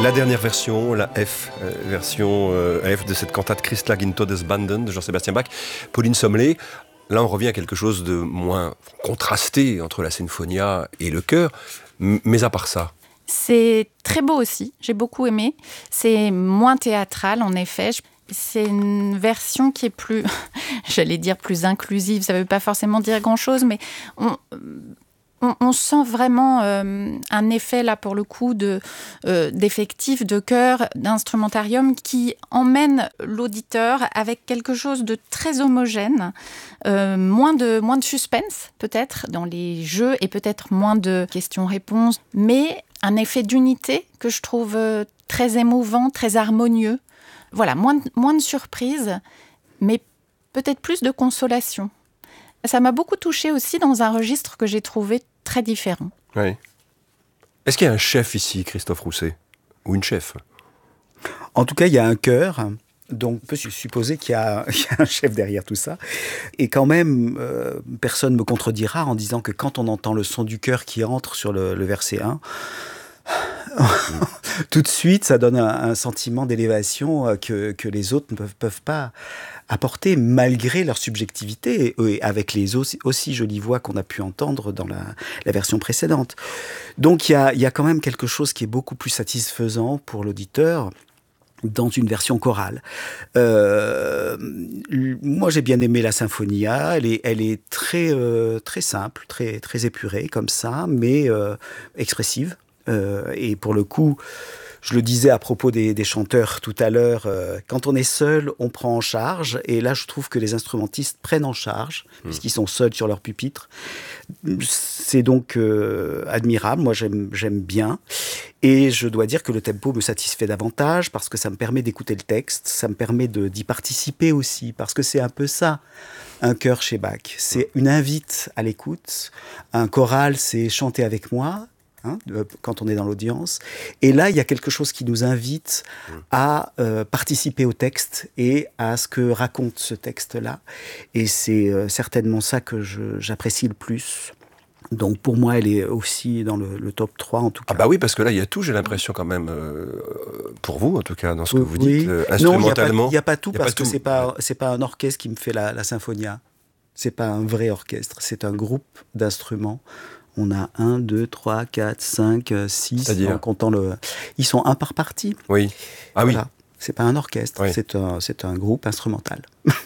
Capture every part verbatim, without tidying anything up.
La dernière version, la F, euh, version euh, F de cette cantate Christlag in Todesbanden de Jean-Sébastien Bach, Pauline Sommelet. Là, on revient à quelque chose de moins contrasté entre la sinfonia et le chœur, mais à part ça. C'est très beau aussi, j'ai beaucoup aimé. C'est moins théâtral, en effet. C'est une version qui est plus, j'allais dire plus inclusive, ça ne veut pas forcément dire grand-chose, mais on... On, on sent vraiment euh, un effet, là, pour le coup, de, euh, d'effectif, de chœur, d'instrumentarium qui emmène l'auditeur avec quelque chose de très homogène, euh, moins de, moins de suspense, peut-être, dans les jeux, et peut-être moins de questions-réponses, mais un effet d'unité que je trouve très émouvant, très harmonieux. Voilà, moins de, moins de surprises, mais peut-être plus de consolation. Ça m'a beaucoup touchée aussi dans un registre que j'ai trouvé très différent. Oui. Est-ce qu'il y a un chef ici, Christophe Rousset ? Ou une chef ? En tout cas, il y a un chœur, donc on peut supposer qu'il y a, il y a un chef derrière tout ça. Et quand même, euh, personne ne me contredira en disant que quand on entend le son du chœur qui entre sur le, le verset un, tout de suite, ça donne un, un sentiment d'élévation que, que les autres ne peuvent, peuvent pas apporter, malgré leur subjectivité, et avec les aussi, aussi jolies voix qu'on a pu entendre dans la, la version précédente. Donc il y a, y a quand même quelque chose qui est beaucoup plus satisfaisant pour l'auditeur dans une version chorale. Euh, moi, j'ai bien aimé la Sinfonia. Elle est, elle est très, euh, très simple, très, très épurée, comme ça, mais euh, expressive. Euh, et pour le coup, je le disais à propos des, des chanteurs tout à l'heure, euh, quand on est seul, on prend en charge. Et là, je trouve que les instrumentistes prennent en charge, mmh. puisqu'ils sont seuls sur leur pupitre. C'est donc euh, admirable. Moi, j'aime, j'aime bien. Et je dois dire que le tempo me satisfait davantage parce que ça me permet d'écouter le texte, ça me permet de, d'y participer aussi, parce que c'est un peu ça, un chœur chez Bach. C'est une invite à l'écoute. Un choral, c'est chanter avec moi. Hein, quand on est dans l'audience. Et là, il y a quelque chose qui nous invite à euh, participer au texte et à ce que raconte ce texte-là. Et c'est euh, certainement ça que je, j'apprécie le plus. Donc pour moi, elle est aussi dans le, le top trois en tout cas. Ah bah oui, parce que là, il y a tout, j'ai l'impression quand même, euh, pour vous en tout cas, dans ce que oui, vous dites, euh, instrumentalement. Non, il n'y a, a pas tout, y a parce pas que tout. c'est pas, c'est pas un orchestre qui me fait la, la Sinfonia. C'est pas un vrai orchestre, c'est un groupe d'instruments. On a un, deux, trois, quatre, cinq, six, en comptant le... Ils sont un par partie. Oui. Ah voilà. oui. C'est pas un orchestre, oui. c'est, un, c'est un groupe instrumental.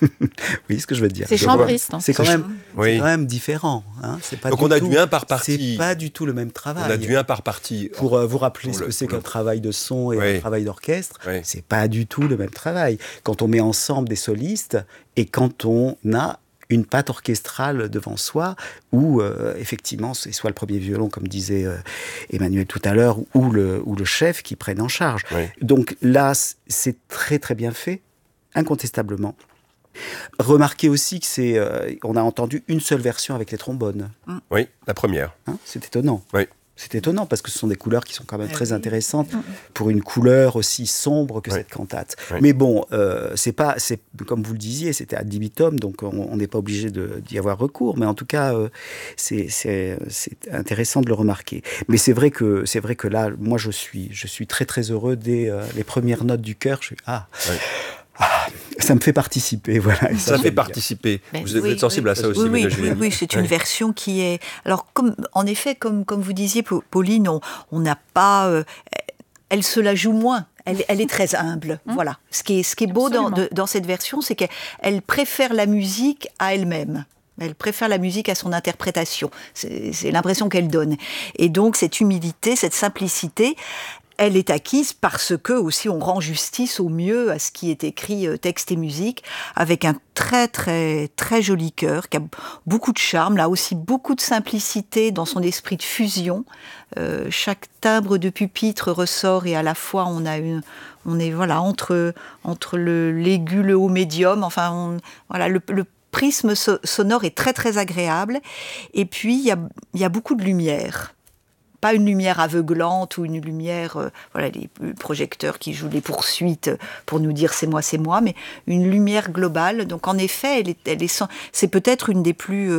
Oui, ce que je veux dire. C'est chambriste. C'est quand, même, oui. c'est quand même différent. Hein. C'est pas Donc du on a tout, du un par partie. C'est pas du tout le même travail. On a du un par partie. Pour euh, vous rappeler pour ce que le, c'est qu'un le... travail de son et oui. un travail d'orchestre, oui. c'est pas du tout le même travail. Quand on met ensemble des solistes et quand on a une patte orchestrale devant soi, où euh, effectivement c'est soit le premier violon, comme disait euh, Emmanuel tout à l'heure, ou le, ou le chef qui prennent en charge. Oui. Donc là, c'est très très bien fait, incontestablement. Remarquez aussi que c'est, euh, on a entendu une seule version avec les trombones. Oui, la première. Hein, c'est étonnant. Oui. C'est étonnant parce que ce sont des couleurs qui sont quand même ah très oui. intéressantes pour une couleur aussi sombre que oui. cette cantate. Oui. Mais bon, euh, c'est pas, c'est comme vous le disiez, c'était ad libitum, donc on n'est pas obligé de, d'y avoir recours. Mais en tout cas, euh, c'est, c'est, c'est intéressant de le remarquer. Mais c'est vrai que c'est vrai que là, moi, je suis, je suis très très heureux dès euh, les premières notes du chœur. Je suis ah. Oui. Ah, ça me fait participer, voilà. Ça, ça fait participer. Ben, vous, oui, êtes sensible oui. à ça aussi, oui, oui, oui, oui, c'est une oui. version qui est... Alors, comme, en effet, comme, comme vous disiez, Pauline, on n'a pas... Euh, elle se la joue moins. Elle, elle est très humble, mmh. voilà. Ce qui est, ce qui est beau dans, de, dans cette version, c'est qu'elle préfère la musique à elle-même. Elle préfère la musique à son interprétation. C'est, c'est l'impression qu'elle donne. Et donc, cette humilité, cette simplicité... Elle est acquise parce que aussi on rend justice au mieux à ce qui est écrit texte et musique avec un très très très joli chœur qui a beaucoup de charme, là aussi beaucoup de simplicité dans son esprit de fusion. Euh, chaque timbre de pupitre ressort et à la fois on a une, on est voilà entre entre le l'aigu, le haut médium, enfin on, voilà le, le prisme so, sonore est très très agréable et puis il y a il y a beaucoup de lumière. Pas une lumière aveuglante ou une lumière, euh, voilà, les projecteurs qui jouent les poursuites pour nous dire c'est moi, c'est moi, mais une lumière globale. Donc en effet, elle est, elle est sans, c'est peut-être une des plus euh,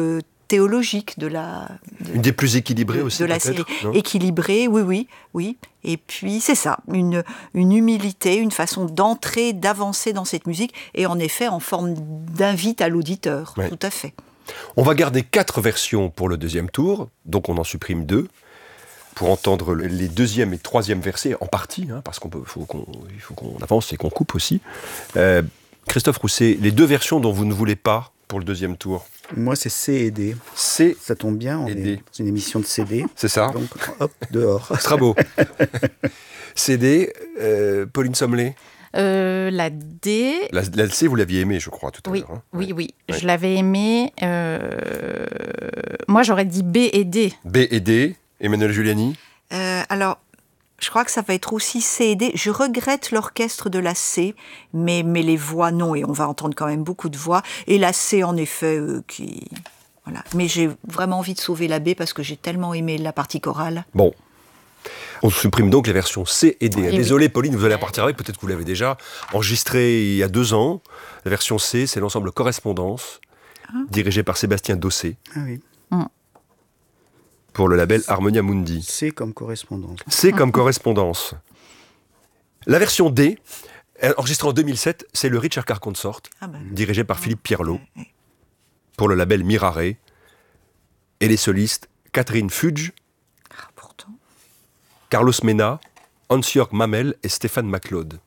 théologique de la... De, une des plus équilibrées de, aussi, de la peut-être, série. non ? Équilibrée, oui, oui, oui. Et puis, c'est ça, une, une humilité, une façon d'entrer, d'avancer dans cette musique, et en effet, en forme d'invite à l'auditeur, ouais. tout à fait. On va garder quatre versions pour le deuxième tour, donc on en supprime deux, pour entendre les deuxième et troisième versets en partie, hein, parce qu'il faut qu'on, il faut qu'on avance et qu'on coupe aussi. Euh, Christophe Rousset, les deux versions dont vous ne voulez pas pour le deuxième tour. Moi, c'est C et D. C Ça tombe bien, on et est D. dans une émission de C D. C'est ça. Donc, hop, dehors. Ce sera beau. C D, euh, Pauline Sommelet. Euh, la D... La, la C, vous l'aviez aimée, je crois, tout à oui, l'heure. Hein. Oui, oui, ouais. je l'avais aimée. Euh... Moi, j'aurais dit B et D. B et D, Emmanuel Giuliani. Euh, alors, je crois que ça va être aussi C et D. Je regrette l'orchestre de la C, mais, mais les voix, non. Et on va entendre quand même beaucoup de voix. Et la C, en effet, euh, qui... Voilà. Mais j'ai vraiment envie de sauver la B parce que j'ai tellement aimé la partie chorale. Bon. On supprime donc les versions C et D. Et Désolé, oui. Pauline, vous allez partir avec. Peut-être que vous l'avez déjà enregistré il y a deux ans. La version C, c'est l'ensemble Correspondance, ah. dirigé par Sébastien Dossé. Ah oui. Mm. Pour le label Harmonia Mundi. C comme correspondance. C comme correspondance. La version D, enregistrée en deux mille sept, c'est le Richard Carr Consort, ah ben. dirigé par Philippe Pierlot, pour le label Mirare. Et les solistes, Catherine Fudge, ah, pourtant. Carlos Mena, Hans-Jörg Mamel et Stéphane McLeod.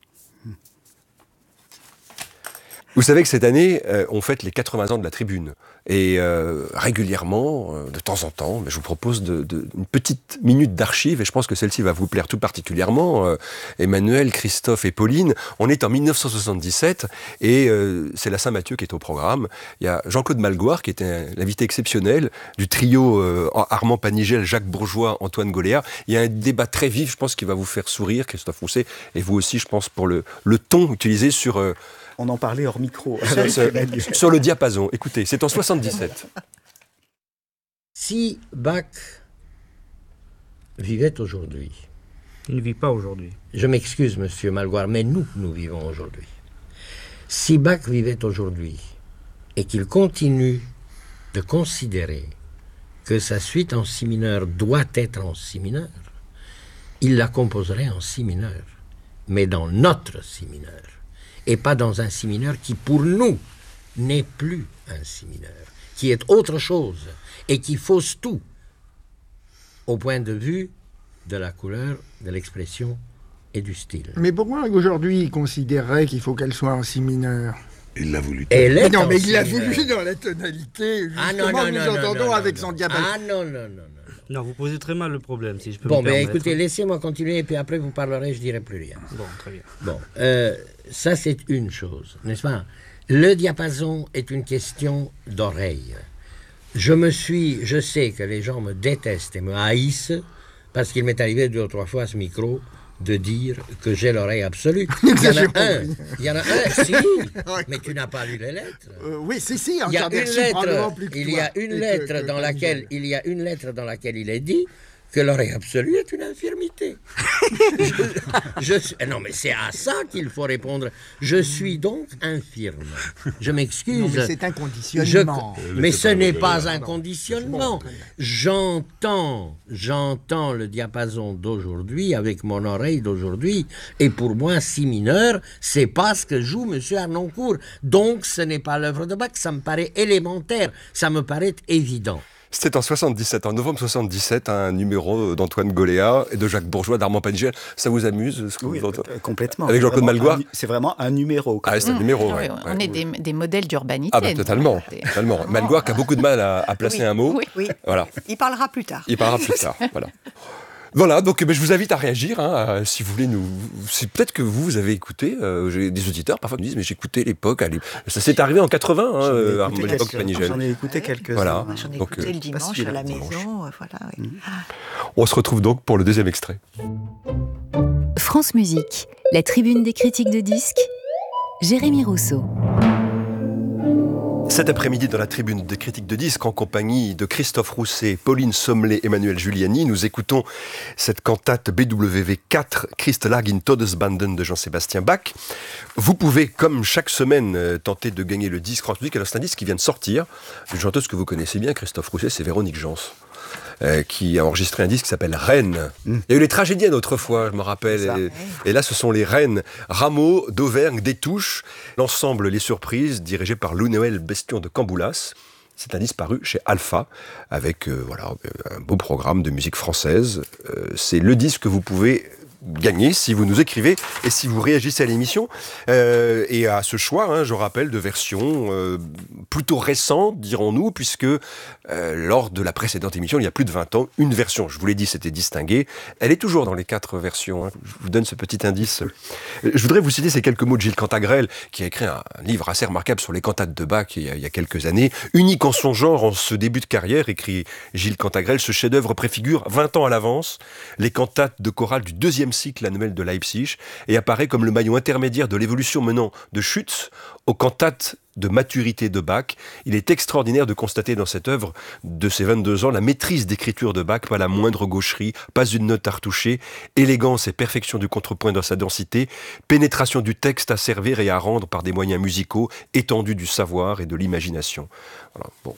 Vous savez que cette année, euh, on fête les quatre-vingts ans de la Tribune. Et euh, régulièrement, euh, de temps en temps, je vous propose de, de, une petite minute d'archives, et je pense que celle-ci va vous plaire tout particulièrement. Euh, Emmanuel, Christophe et Pauline, on est en dix-neuf cent soixante-dix-sept, et euh, c'est la Saint-Mathieu qui est au programme. Il y a Jean-Claude Malgoire, qui était l'invité exceptionnel du trio euh, Armand Panigel, Jacques Bourgeois, Antoine Goléa. Il y a un débat très vif, je pense, qui va vous faire sourire, Christophe Rousset, et vous aussi, je pense, pour le, le ton utilisé sur... Euh, On en parlait hors micro. sur, sur le diapason. Écoutez, c'est en soixante-dix-sept. Si Bach vivait aujourd'hui... Il ne vit pas aujourd'hui. Je m'excuse, monsieur Malgoire, mais nous, nous vivons aujourd'hui. Si Bach vivait aujourd'hui et qu'il continue de considérer que sa suite en si mineur doit être en si mineur, il la composerait en si mineur, mais dans notre si mineur. Et pas dans un si mineur qui, pour nous, n'est plus un si mineur, qui est autre chose et qui fausse tout au point de vue de la couleur, de l'expression et du style. Mais pourquoi aujourd'hui il considérerait qu'il faut qu'elle soit en si mineur ? Il l'a voulu. Elle est non, en mais si il l'a mineur. voulu dans la tonalité, justement, ah, non, non, nous non, entendons non, non, avec non, son non. diapason. Ah non, non, non, non. Non, vous posez très mal le problème, si je peux bon, me ben permettre. écoutez, laissez-moi continuer, et puis après vous parlerez, je dirai plus rien. Bon, très bien. Bon, euh, ça c'est une chose, n'est-ce pas ? Le diapason est une question d'oreille. Je me suis, je sais que les gens me détestent et me haïssent, parce qu'il m'est arrivé deux ou trois fois à ce micro de dire que j'ai l'oreille absolue. Il y en a un, il y en a un, si, mais tu n'as pas lu les lettres. Euh, oui, si, si, Il y a j'en ai une reçu probablement lettre, plus que il y toi, a une et que- lettre que dans Daniel. laquelle, il y a une lettre dans laquelle il est dit que l'oreille absolue est une infirmité. je, je suis- non, mais c'est à ça qu'il faut répondre. Je suis donc infirme. Je m'excuse. Non, mais c'est un conditionnement. Je- mais ce n'est pas un Pardon. conditionnement. Bon, très bien. J'entends, j'entends le diapason d'aujourd'hui avec mon oreille d'aujourd'hui, et pour moi, si mineur, c'est pas ce que joue M. Arnoncourt. Donc, ce n'est pas l'œuvre de Bach. Ça me paraît élémentaire. Ça me paraît évident. C'était en soixante-dix-sept, en novembre soixante-dix-sept, un numéro d'Antoine Goléa et de Jacques Bourgeois, d'Armand Panigel. Ça vous amuse ce que Oui, vous entendez euh, complètement. Avec Jean-Claude Vraiment Malgoire un- C'est vraiment un numéro. quoi. Ah, c'est un numéro, Ah ouais. oui, on ouais. est des, des modèles d'urbanité. Ah, bah totalement. Des- totalement. Malgoire qui a beaucoup de mal à, à placer Oui, un mot. oui. Oui, Voilà. il parlera plus tard. Il parlera plus tard. Voilà. Voilà, donc ben, je vous invite à réagir, hein, à- si vous voulez nous... C'est peut-être que vous, vous avez écouté, euh, j'ai des auditeurs parfois qui me disent, mais j'écoutais l'époque, à l'é- ça s'est arrivé en quatre-vingts, hein, J'en ai euh, à écouté l'époque quelques- Panigel. J'en ai écouté quelques-uns. Voilà. ouais. J'en ai Donc, écouté euh, le dimanche facile, à la dimanche. maison. euh, Voilà, oui. On se retrouve donc pour le deuxième extrait. France Musique, la tribune des critiques de disques, Jérémy Rousseau. Cet après-midi, dans la tribune des critiques de disques, en compagnie de Christophe Rousset, Pauline Sommelet, Emmanuel Giuliani, nous écoutons cette cantate B W V quatre, Christlag in Todesbanden de Jean-Sébastien Bach. Vous pouvez, comme chaque semaine, tenter de gagner le disque France Musique. Alors c'est un disque qui vient de sortir d'une chanteuse que vous connaissez bien, Christophe Rousset, c'est Véronique Jans. Euh, qui a enregistré un disque qui s'appelle Rennes. Mm. Il y a eu les tragédiennes autrefois, je me rappelle. Et, oui. et là, ce sont les Rennes. Rameau, d'Auvergne, des Touches. L'ensemble Les Surprises, dirigé par Louis-Noël Bestion de Camboulas. C'est un disque paru chez Alpha, avec euh, voilà, un beau programme de musique française. Euh, c'est le disque que vous pouvez gagner si vous nous écrivez et si vous réagissez à l'émission euh, et à ce choix, hein, je rappelle, de versions euh, plutôt récentes, dirons-nous, puisque euh, lors de la précédente émission, il y a plus de vingt ans, une version, je vous l'ai dit, c'était distingué. Elle est toujours dans les quatre versions. Hein. Je vous donne ce petit indice. Je voudrais vous citer ces quelques mots de Gilles Cantagrel, qui a écrit un, un livre assez remarquable sur les cantates de Bach il y, a, il y a quelques années. Unique en son genre en ce début de carrière, écrit Gilles Cantagrel, ce chef-d'œuvre préfigure vingt ans à l'avance les cantates de chorale du deuxième cycle annuel de Leipzig et apparaît comme le maillon intermédiaire de l'évolution menant de Schütz aux cantates de maturité de Bach. Il est extraordinaire de constater dans cette œuvre de ses vingt-deux ans la maîtrise d'écriture de Bach, pas la moindre gaucherie, pas une note à retoucher, élégance et perfection du contrepoint dans sa densité, pénétration du texte à servir et à rendre par des moyens musicaux, étendue du savoir et de l'imagination. Voilà, bon.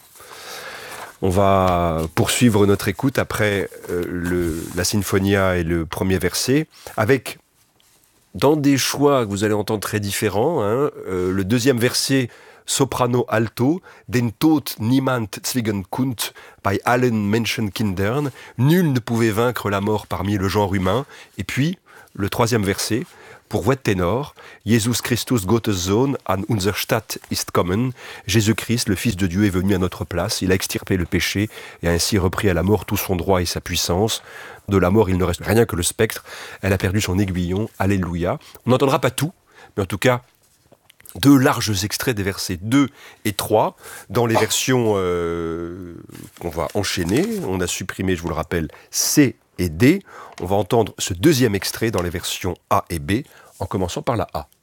On va poursuivre notre écoute après euh, le, la Sinfonia et le premier verset, avec, dans des choix que vous allez entendre très différents, hein, euh, le deuxième verset, soprano-alto, den Tod niemand zwingen kunt bei allen Menschenkindern, nul ne pouvait vaincre la mort parmi le genre humain, et puis le troisième verset, pour voix de ténor, Jesus Christus Gottes Sohn an unser Stadt ist kommen. Jésus-Christ, le Fils de Dieu, est venu à notre place. Il a extirpé le péché et a ainsi repris à la mort tout son droit et sa puissance. De la mort, il ne reste rien que le spectre. Elle a perdu son aiguillon. Alléluia. On n'entendra pas tout, mais en tout cas, deux larges extraits des versets deux et trois, dans les versions euh, qu'on va enchaîner. On a supprimé, je vous le rappelle, C et D. On va entendre ce deuxième extrait dans les versions A et B, en commençant par la A.